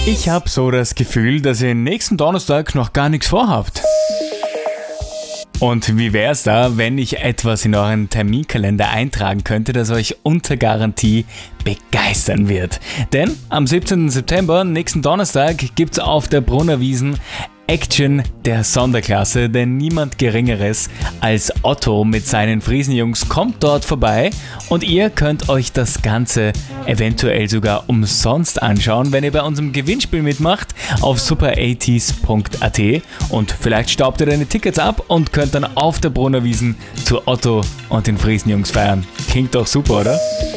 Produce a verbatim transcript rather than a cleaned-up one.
Ich habe so das Gefühl, dass ihr nächsten Donnerstag noch gar nichts vorhabt. Und wie wär's da, wenn ich etwas in euren Terminkalender eintragen könnte, das euch unter Garantie begeistern wird? Denn am siebzehnten September, nächsten Donnerstag, gibt's auf der Brunner Wiesn Action der Sonderklasse, denn niemand Geringeres als Otto mit seinen Friesenjungs kommt dort vorbei und ihr könnt euch das Ganze eventuell sogar umsonst anschauen, wenn ihr bei unserem Gewinnspiel mitmacht auf super eighties punkt a t und vielleicht staubt ihr deine Tickets ab und könnt dann auf der Brunner Wiesn zu Otto und den Friesenjungs feiern. Klingt doch super, oder?